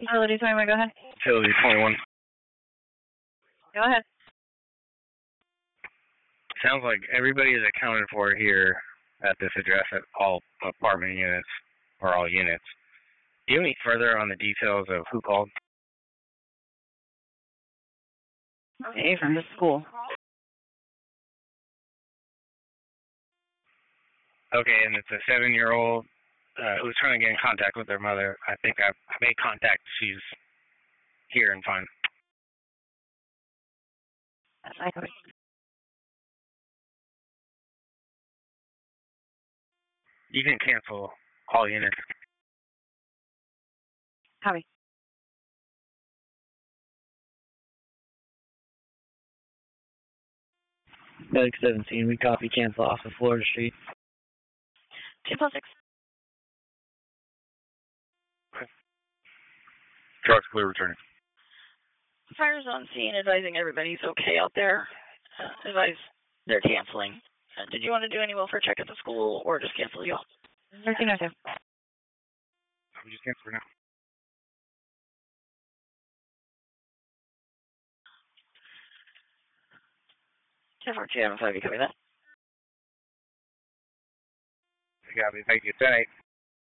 Utilities, sorry, go ahead. Utilities 21. Go ahead. Sounds like everybody is accounted for here at this address at all apartment units or all units. Do you have any further on the details of who called? Okay, from the school. Okay, and it's a 7-year-old who's trying to get in contact with their mother. I think I made contact. She's here and fine. You can cancel all units. Copy. Medic 17, we copy, cancel off of Florida Street. 2+6. Truck's clear returning. Fire's on scene, advising everybody's okay out there. Advise they're canceling. Did you want to do any welfare check at the school or just cancel you all? 1302. I'm just cancel for now. 1042, you copy that? You got me. Thank you. 10-8.